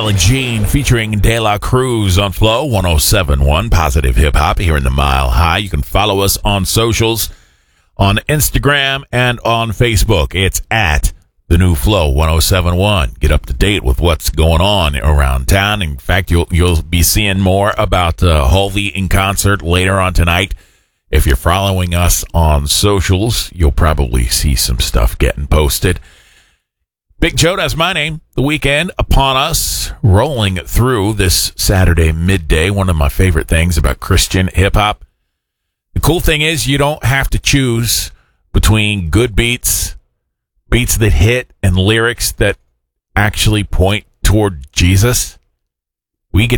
Carla Jean featuring De La Cruz on Flow 107.1 Positive Hip Hop here in the Mile High. You can follow us on socials, on Instagram and on Facebook. It's at The New Flow 107.1. Get up to date with what's going on around town. In fact, you'll be seeing more about Halvey in concert later on tonight. If you're following us on socials, you'll probably see some stuff getting posted. Big Joe, that's my name. The weekend upon us, rolling through this Saturday midday. One of my favorite things about Christian hip-hop. The cool thing is you don't have to choose between good beats that hit, and lyrics that actually point toward Jesus.